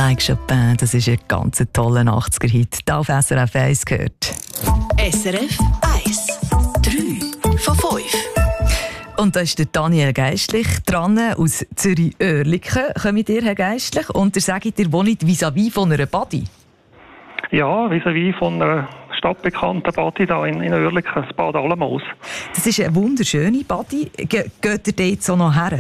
Like Chopin, das ist ein ganz toller 80er-Hit. Hier auf SRF 1 gehört. SRF 1. 3 von 5. Und da ist der Daniel Geistlich dran, aus Zürich-Oerlikon. Kommt ihr, Herr Geistlich? Und ihr sagt, ihr wohnt vis-à-vis von einer Badi? Ja, vis-à-vis von einer stadtbekannten Badi hier in Oerlikon, das Bad Alamos. Das ist eine wunderschöne Badi. Geht ihr dort so noch her?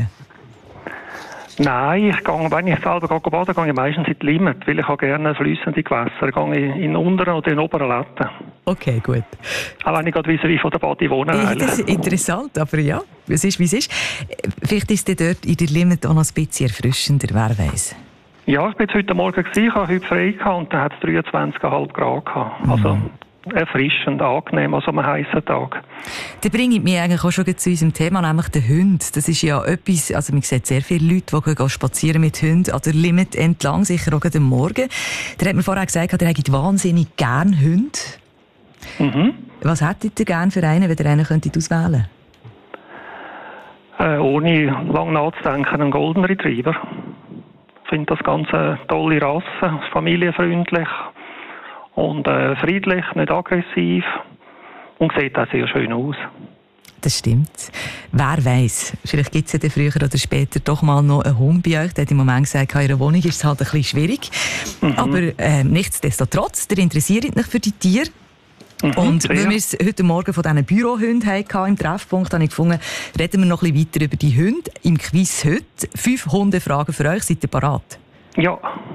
Nein, wenn ich selber baden gehe ich meistens in die Limit, weil ich habe gerne fließende Gewässer. Gehe ich in den unteren oder in den oberen Letten. Okay, gut. Auch wenn ich gerade vis-à-vis von der Badi wohne. Das ist interessant, aber ja, es ist, wie es ist. Vielleicht ist es dort in der Limit auch noch ein bisschen erfrischender, wer weiß. Ja, ich war heute Morgen, ich hatte heute frei und dann hat es 23,5 Grad gehabt. Also erfrischend, angenehm an so einem heißen Tag. Das bringt mich eigentlich auch schon zu unserem Thema, nämlich den Hund. Das ist ja etwas, also man sieht sehr viele Leute, die gehen spazieren mit Hunden an der Limit entlang, sicher auch am Morgen. Der hat mir vorher gesagt, er hätte wahnsinnig gerne Hunde. Mhm. Was hättet ihr gerne für einen, wenn ihr einen auswählen könntet? Ohne lange nachzudenken, einen Golden Retriever. Ich finde das ganz eine tolle Rasse, familienfreundlich und friedlich, nicht aggressiv und sieht auch sehr schön aus. Das stimmt. Wer weiss, vielleicht gibt es ja früher oder später doch mal noch einen Hund bei euch. Der hat im Moment gesagt, in ihrer Wohnung ist es halt ein bisschen schwierig. Aber nichtsdestotrotz, ihr interessiert euch für die Tiere. Und weil wir es heute Morgen von diesen Bürohunden hatten im Treffpunkt, habe ich gefunden, reden wir noch ein bisschen weiter über die Hunde im Quiz heute. 5 Hundefragen für euch. Seid ihr bereit? Ja.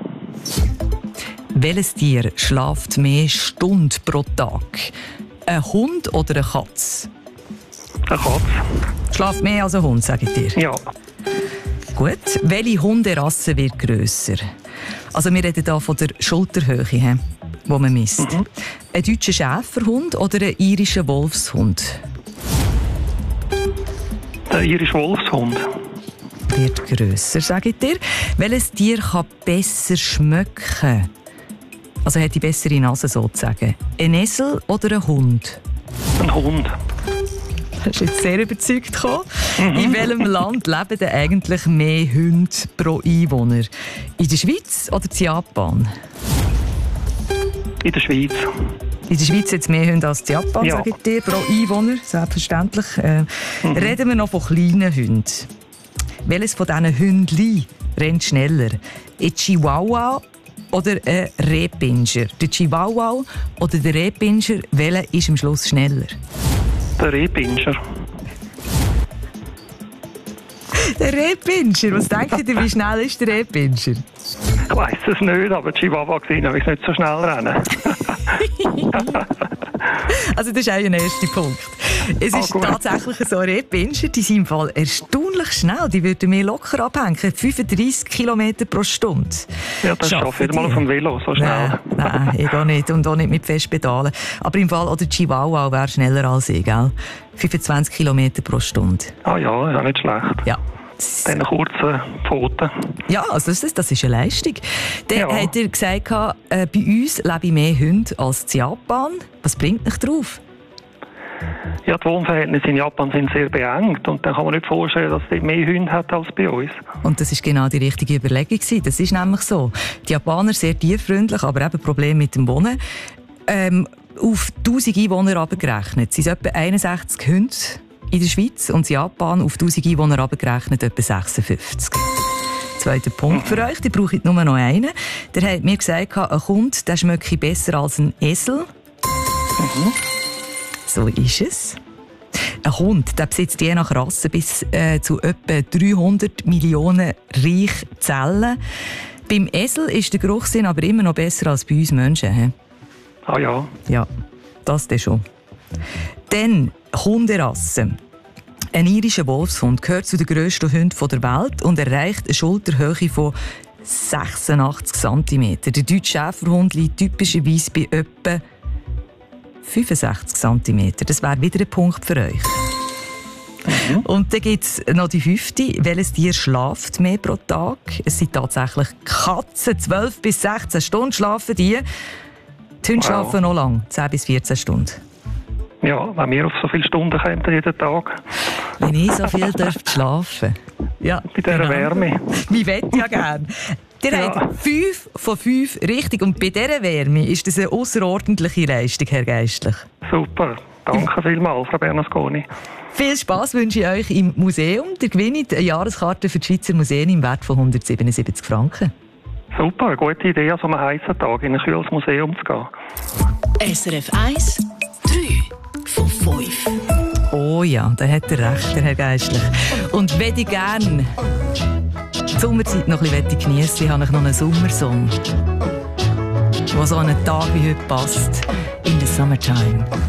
Welches Tier schläft mehr Stunden pro Tag? Ein Hund oder eine Katze? Eine Katze. Schläft mehr als ein Hund, sage ich dir? Ja. Gut. Welche Hunderasse wird grösser? Also wir reden hier von der Schulterhöhe, die man misst. Ein deutscher Schäferhund oder ein irischer Wolfshund? Der irische Wolfshund. Wird grösser, sage ich dir. Welches Tier kann besser schmecken? Also hat die bessere Nase sozusagen. Ein Esel oder ein Hund? Ein Hund. Das ist jetzt sehr überzeugt gekommen. In welchem Land leben denn eigentlich mehr Hunde pro Einwohner? In der Schweiz oder in Japan? In der Schweiz. In der Schweiz hat es mehr Hunde als in Japan, sage ich dir, pro Einwohner, selbstverständlich. Reden wir noch von kleinen Hunden. Welches von diesen Hündchen rennt schneller? Ein Chihuahua oder ein Rehpinscher? Der Chihuahua oder der Rehpinscher, welcher ist am Schluss schneller? Der Rehpinscher. Der Rehpinscher? Was denkt ihr, wie schnell ist der Rehpinscher? Ich weiss es nicht, aber Chihuahua gesehen habe ich nicht so schnell rennen. Also das ist auch ein erster Punkt. Es ist tatsächlich so, Rehpinscher, die sind im Fall erstaunlich schnell. Die würden mir locker abhängen. 35 km pro Stunde. Ja, das schaffe ich nicht mal auf dem Velo so schnell. Nein, ich auch nicht. Und auch nicht mit Festpedalen. Aber im Fall, oder Chihuahua wäre schneller als ich, gell? 25 km pro Stunde. Ah ja, nicht schlecht. Ja. Dann kurze Pfoten. Ja, also das ist eine Leistung. Dann hat er gesagt, bei uns leben mehr Hunde als in Japan. Was bringt dich drauf? Ja, die Wohnverhältnisse in Japan sind sehr beengt und dann kann man nicht vorstellen, dass es mehr Hunde hat als bei uns. Und das ist genau die richtige Überlegung. Das ist nämlich so. Die Japaner sehr tierfreundlich, aber eben Probleme mit dem Wohnen. Auf 1000 Einwohner abgerechnet sind es etwa 61 Hunde in der Schweiz und in Japan auf 1000 Einwohner abgerechnet etwa 56. Zweiter Punkt für euch, der brauche ich nur noch einen. Der hat mir gesagt, ein Hund der schmecke besser als ein Esel. So ist es. Ein Hund der besitzt je nach Rasse bis zu etwa 300 Millionen Reichzellen. Beim Esel ist der Geruchssinn aber immer noch besser als bei uns Menschen. He? Ah ja. Ja, das dann schon. Dann Hunderassen. Ein irischer Wolfshund gehört zu den grössten Hunden der Welt und erreicht eine Schulterhöhe von 86 cm. Der deutsche Schäferhund liegt typischerweise bei etwa 65 cm. Das wäre wieder ein Punkt für euch. Und dann gibt es noch die 5. Welches Tier schläft mehr pro Tag? Es sind tatsächlich Katzen. 12 bis 16 Stunden schlafen die. Die Hunde schlafen noch lang, 10 bis 14 Stunden. Ja, wenn wir auf so viele Stunden kommen jeden Tag. Wenn ich so viel schlafen. Ja, bei dieser Wärme. Ich wette ja gern. Ihr habt 5 von 5 richtig. Und bei dieser Wärme ist das eine außerordentliche Leistung, Herr Geistlich. Super. Danke vielmals, Frau Bernasconi. Viel Spass wünsche ich euch im Museum. Ihr gewinnt eine Jahreskarte für die Schweizer Museen im Wert von 177 Franken. Super, eine gute Idee, an so einem heißen Tag in ein kühles Museum zu gehen. SRF 1, 3 von 5. Oh ja, da hat er recht, der Herr Geistlich. Und wenn ich gerne die Sommerzeit noch ein bisschen geniessen, habe ich noch einen Sommersong, der so an einen Tag wie heute passt. In the summertime.